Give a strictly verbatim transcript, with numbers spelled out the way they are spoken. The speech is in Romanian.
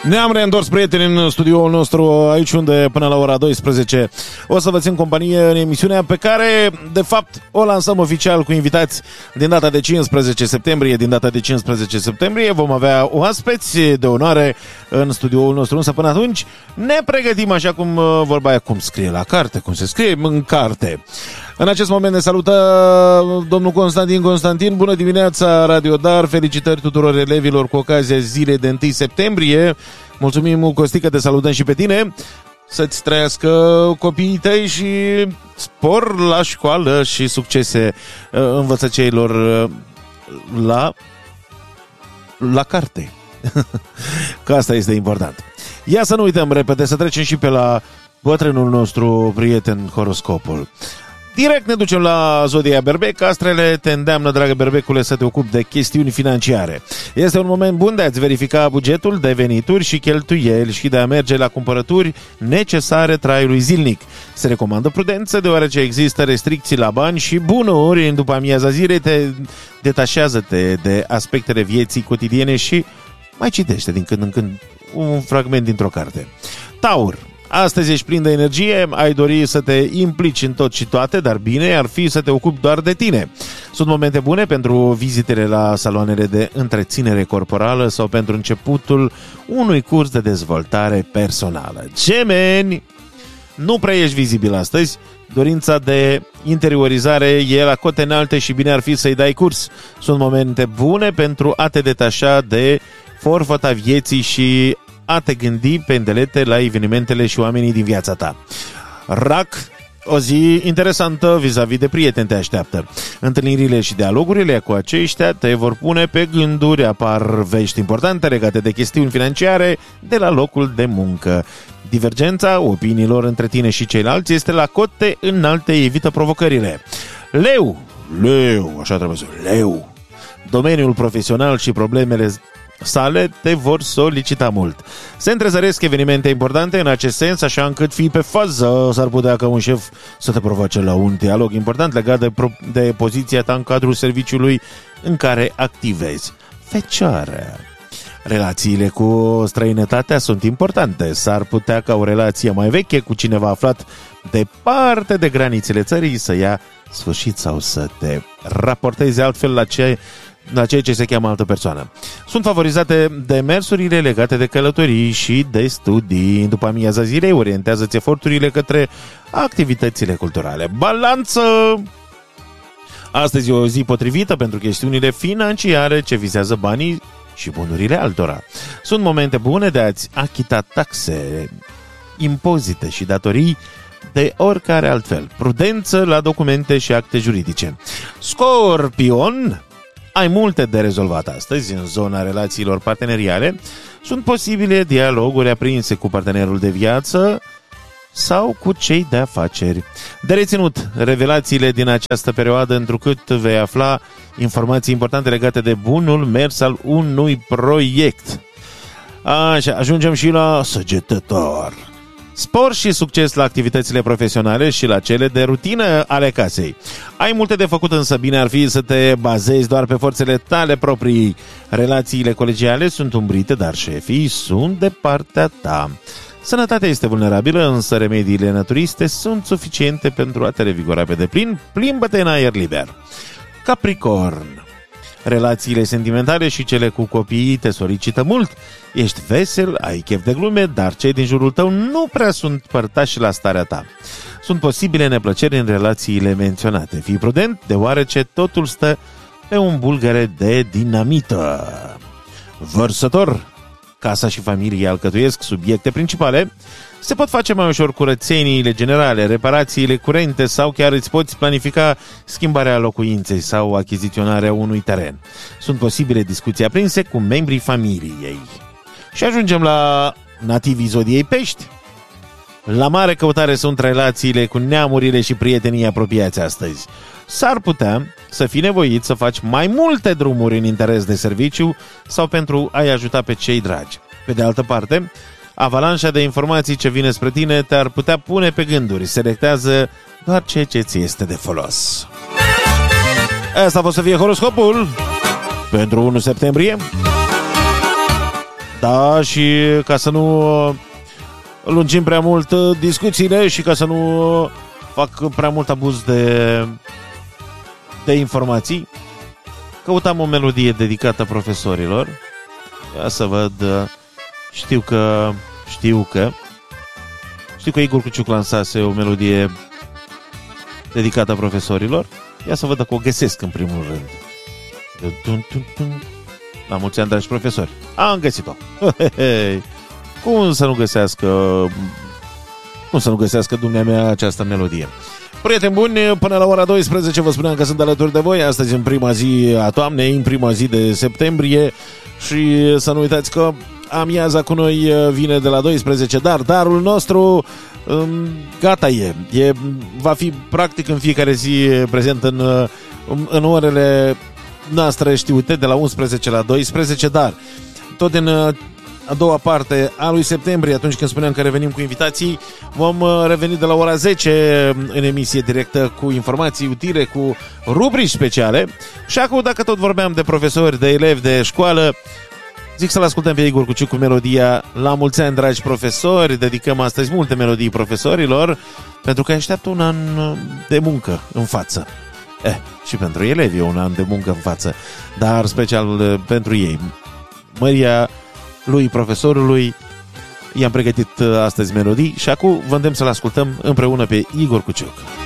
Ne-am reîntors, prieteni, în studioul nostru, aici unde până la ora douăsprezece o să vă țin companie în emisiunea pe care, de fapt, o lansăm oficial cu invitați din data de cincisprezece septembrie. Din data de cincisprezece septembrie vom avea oaspeți de onoare în studioul nostru, însă până atunci ne pregătim așa cum vorba aia, cum scrie la carte, cum se scrie în carte. În acest moment ne salută domnul Constantin Constantin. Bună dimineața, Radio Dar! Felicitări tuturor elevilor cu ocazia zilei de întâi septembrie. Mulțumim, Costică, te salutăm și pe tine. Să-ți trăiască copiii tăi și spor la școală și succese învățăceilor la, la carte. Că asta este important. Ia să nu uităm repede, să trecem și pe la bătrânul nostru prieten, horoscopul. Direct ne ducem la Zodia Berbec. Astrele te îndeamnă, dragă Berbecule, să te ocupi de chestiuni financiare. Este un moment bun de a-ți verifica bugetul de venituri și cheltuieli și de a merge la cumpărături necesare traiului zilnic. Se recomandă prudență, deoarece există restricții la bani și bunuri. După amiaza zilei te detașează-te de aspectele vieții cotidiene și mai citește din când în când un fragment dintr-o carte. Taur. Astăzi ești plin de energie, ai dori să te implici în tot și toate, dar bine ar fi să te ocupi doar de tine. Sunt momente bune pentru vizitele la saloanele de întreținere corporală sau pentru începutul unui curs de dezvoltare personală. Gemeni! Nu prea ești vizibil astăzi, dorința de interiorizare e la cote înalte și bine ar fi să-i dai curs. Sunt momente bune pentru a te detașa de forfăta vieții și a te gândi pe îndelete la evenimentele și oamenii din viața ta. Rac, o zi interesantă vis-a-vis de prieteni te așteaptă. Întâlnirile și dialogurile cu aceștia te vor pune pe gânduri, apar vești importante legate de chestiuni financiare de la locul de muncă. Divergența opiniilor între tine și ceilalți este la cote înalte, evită provocările. Leu, leu, așa trebuie să leu. Domeniul profesional și problemele sale te vor solicita mult. Se întrezăresc evenimente importante în acest sens, așa încât fii pe fază. S-ar putea ca un șef să te provoace la un dialog important legat de, pro- de poziția ta în cadrul serviciului în care activezi. Fecioară. Relațiile cu străinătatea sunt importante. S-ar putea ca o relație mai veche cu cineva aflat departe de granițele țării să ia sfârșit sau să te raportezi altfel la ce la ceea ce se cheamă altă persoană. Sunt favorizate demersurile legate de călătorii și de studii. După amiaza zilei, orientează-ți eforturile către activitățile culturale. Balanță! Astăzi e o zi potrivită pentru chestiunile financiare ce vizează banii și bunurile altora. Sunt momente bune de a-ți achita taxe, impozite și datorii de oricare altfel. Prudență la documente și acte juridice. Scorpion! Ai multe de rezolvat astăzi în zona relațiilor parteneriale. Sunt posibile dialoguri aprinse cu partenerul de viață sau cu cei de afaceri. De reținut, revelațiile din această perioadă, întrucât vei afla informații importante legate de bunul mers al unui proiect. Așa, ajungem și la Săgetător. Spor și succes la activitățile profesionale și la cele de rutină ale casei. Ai multe de făcut, însă bine ar fi să te bazezi doar pe forțele tale proprii. Relațiile colegiale sunt umbrite, dar șefii sunt de partea ta. Sănătatea este vulnerabilă, însă remediile naturiste sunt suficiente pentru a te revigora pe deplin. Plimbă-te în aer liber. Capricorn. Relațiile sentimentale și cele cu copiii te solicită mult. Ești vesel, ai chef de glume, dar cei din jurul tău nu prea sunt părtași la starea ta. Sunt posibile neplăceri în relațiile menționate. Fii prudent, deoarece totul stă pe un bulgăre de dinamită. Vărsător. Casa și familia alcătuiesc subiecte principale. Se pot face mai ușor curățeniile generale, reparațiile curente sau chiar îți poți planifica schimbarea locuinței sau achiziționarea unui teren. Sunt posibile discuții aprinse cu membrii familiei. Și ajungem la nativii zodiei Pești. La mare căutare sunt relațiile cu neamurile și prietenii apropiați astăzi. S-ar putea să fii nevoit să faci mai multe drumuri în interes de serviciu sau pentru a-i ajuta pe cei dragi. Pe de altă parte, avalanșa de informații ce vine spre tine te-ar putea pune pe gânduri. Selectează doar ceea ce ți este de folos. Asta a fost să fie horoscopul pentru unu septembrie. Da, și ca să nu lungim prea mult discuțiile și ca să nu fac prea mult abuz de, de informații, căutam o melodie dedicată profesorilor. Ia să văd, știu că, știu că, știu că Igor Cuciuc lansase o melodie dedicată profesorilor. Ia să văd dacă o găsesc în primul rând. La mulți ani, dragi profesori. Am găsit-o. Cum să nu găsească Cum să nu găsească dumneamea această melodie? Prieteni buni, până la ora douăsprezece vă spuneam că sunt alături de voi. Astăzi în prima zi a toamnei, în prima zi de septembrie. Și să nu uitați că amiaza cu noi vine de la douăsprezece. Dar darul nostru gata e, e va fi practic în fiecare zi prezent în, în orele noastre știute, de la unsprezece la douăsprezece. Dar tot în a doua parte a lui septembrie, atunci când spuneam că revenim cu invitații, vom reveni de la ora zece în emisie directă cu informații utile, cu rubrici speciale. Și acum, dacă tot vorbeam de profesori, de elevi, de școală, zic să-l ascultăm pe Igor Cuciuc cu melodia La mulți ani, dragi profesori. Dedicăm astăzi multe melodii profesorilor, pentru că așteaptă un an de muncă în față. Eh, și pentru elevi e un an de muncă în față, dar special pentru ei. Măria lui profesorului, i-am pregătit astăzi melodii și acum vă îndemn să-l ascultăm împreună pe Igor Cuciuc.